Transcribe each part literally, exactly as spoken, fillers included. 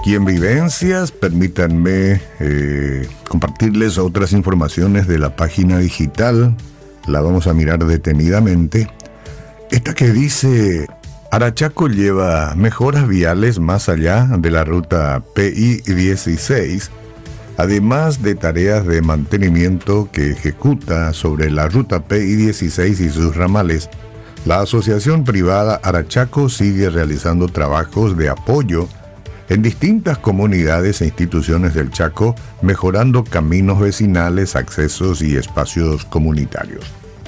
aquí en Vivencias. Permítanme eh, compartirles otras informaciones de la página digital. La vamos a mirar detenidamente. Esta que dice: Arachaco lleva mejoras viales más allá de la ruta P I dieciséis, además de tareas de mantenimiento que ejecuta sobre la ruta P I dieciséis y sus ramales. La asociación privada Arachaco sigue realizando trabajos de apoyo en distintas comunidades e instituciones del Chaco, mejorando caminos vecinales, accesos y espacios comunitarios.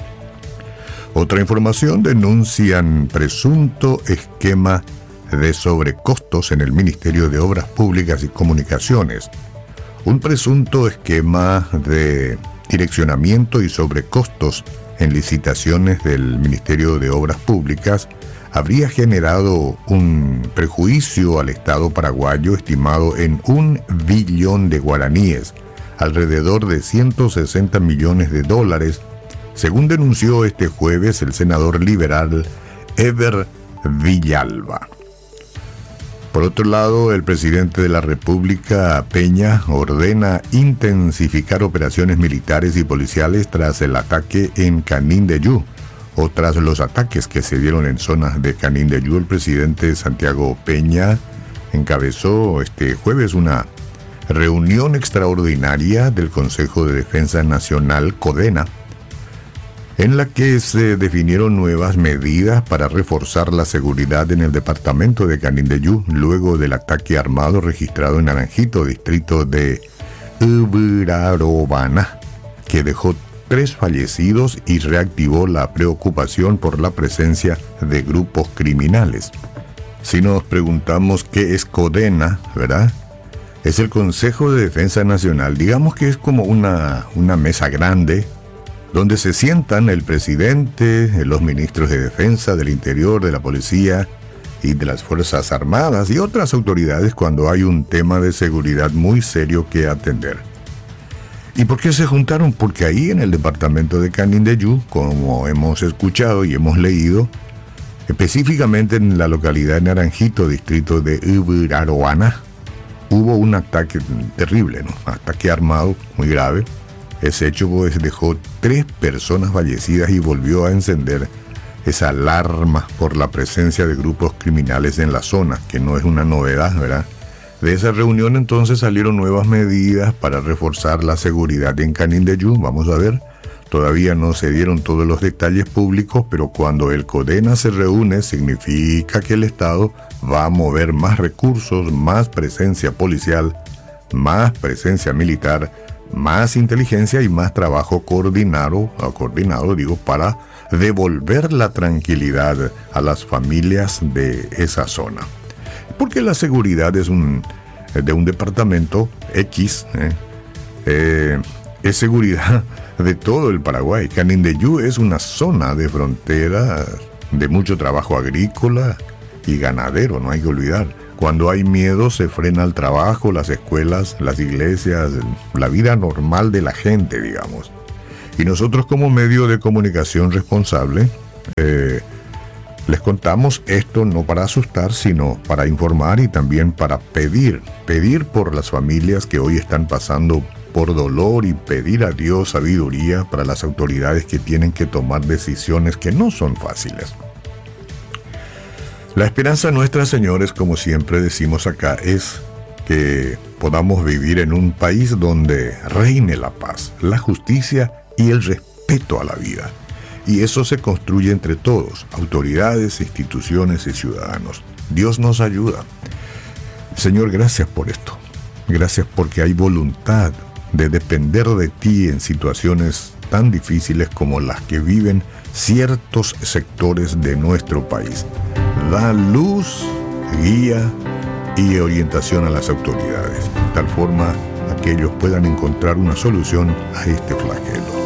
Otra información: denuncian presunto esquema de sobrecostos en el Ministerio de Obras Públicas y Comunicaciones. Un presunto esquema de direccionamiento y sobrecostos en licitaciones del Ministerio de Obras Públicas habría generado un perjuicio al Estado paraguayo estimado en un billón de guaraníes, alrededor de ciento sesenta millones de dólares, según denunció este jueves el senador liberal Eber Villalba. Por otro lado, el presidente de la República, Peña, ordena intensificar operaciones militares y policiales tras el ataque en Canindeyú, o tras los ataques que se dieron en zonas de Canindeyú. El presidente Santiago Peña encabezó este jueves una reunión extraordinaria del Consejo de Defensa Nacional, CODENA, en la que se definieron nuevas medidas para reforzar la seguridad en el departamento de Canindeyú luego del ataque armado registrado en Naranjito, distrito de Uberarobana, que dejó tres fallecidos y reactivó la preocupación por la presencia de grupos criminales. Si nos preguntamos qué es CODENA, ¿verdad? Es el Consejo de Defensa Nacional. Digamos que es como una, una mesa grande donde se sientan el presidente, los ministros de defensa, del interior, de la policía y de las Fuerzas Armadas y otras autoridades cuando hay un tema de seguridad muy serio que atender. ¿Y por qué se juntaron? Porque ahí en el departamento de Canindeyú, como hemos escuchado y hemos leído, específicamente en la localidad de Naranjito, distrito de Uberarobana, hubo un ataque terrible, ¿no? Ataque armado muy grave. Ese hecho pues dejó tres personas fallecidas y volvió a encender esa alarma por la presencia de grupos criminales en la zona, que no es una novedad, ¿verdad? De esa reunión entonces salieron nuevas medidas para reforzar la seguridad en Canindeyú. Vamos a ver, todavía no se dieron todos los detalles públicos, pero cuando el CODENA se reúne significa que el Estado va a mover más recursos, más presencia policial, más presencia militar, más inteligencia y más trabajo coordinado, coordinado digo, para devolver la tranquilidad a las familias de esa zona. Porque la seguridad es un, de un departamento X, ¿eh? Eh, es seguridad de todo el Paraguay. Canindeyú es una zona de frontera de mucho trabajo agrícola y ganadero, no hay que olvidar. Cuando hay miedo se frena el trabajo, las escuelas, las iglesias, la vida normal de la gente, digamos. Y nosotros como medio de comunicación responsable, eh, les contamos esto no para asustar, sino para informar y también para pedir, pedir por las familias que hoy están pasando por dolor y pedir a Dios sabiduría para las autoridades que tienen que tomar decisiones que no son fáciles. La esperanza nuestra, señores, como siempre decimos acá, es que podamos vivir en un país donde reine la paz, la justicia y el respeto a la vida. Y eso se construye entre todos, autoridades, instituciones y ciudadanos. Dios nos ayuda. Señor, gracias por esto. Gracias porque hay voluntad de depender de ti en situaciones tan difíciles como las que viven ciertos sectores de nuestro país. Da luz, guía y orientación a las autoridades, de tal forma que ellos puedan encontrar una solución a este flagelo.